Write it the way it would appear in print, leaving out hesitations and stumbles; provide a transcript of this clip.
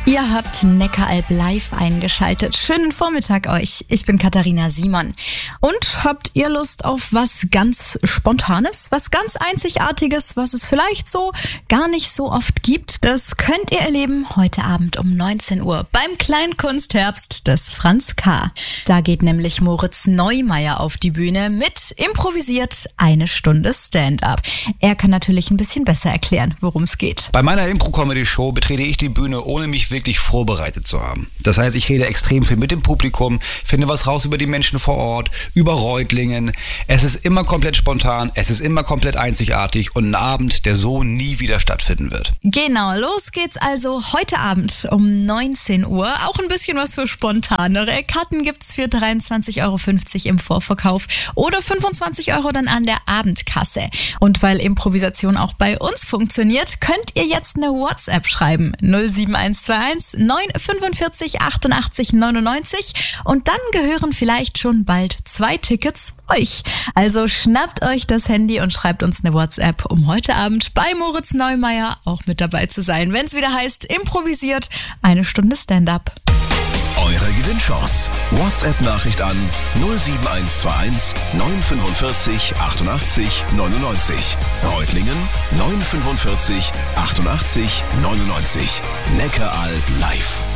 Ihr habt Neckaralb live eingeschaltet. Schönen Vormittag euch. Ich bin Katharina Simon. Und habt ihr Lust auf was ganz Spontanes, was ganz Einzigartiges, was es vielleicht so gar nicht so oft gibt? Das könnt ihr erleben heute Abend um 19 Uhr beim Kleinkunstherbst des Franz K. Da geht nämlich Moritz Neumeier auf die Bühne mit improvisiert 1 Stunde Stand-up. Er kann natürlich ein bisschen besser erklären, worum es geht. Bei meiner Impro-Comedy-Show betrete ich die Bühne, ohne mich wirklich vorbereitet zu haben. Das heißt, ich rede extrem viel mit dem Publikum, finde was raus über die Menschen vor Ort, über Reutlingen. Es ist immer komplett spontan, es ist immer komplett einzigartig und ein Abend, der so nie wieder stattfinden wird. Genau, los geht's also heute Abend um 19 Uhr. Auch ein bisschen was für Spontanere. Karten gibt's für 23,50 € im Vorverkauf oder 25 € dann an der Abendkasse. Und weil Improvisation auch bei uns funktioniert, könnt ihr jetzt eine WhatsApp schreiben. 07121 945 88 99 und dann gehören vielleicht schon bald 2 Tickets euch. Also schnappt euch das Handy und schreibt uns eine WhatsApp, um heute Abend bei Moritz Neumeier auch mit dabei zu sein, wenn es wieder heißt, improvisiert 1 Stunde Stand-up. Eure Gewinnchance. WhatsApp-Nachricht an 07121 945 88 99. Reutlingen 945 88 99. Neckaralb live.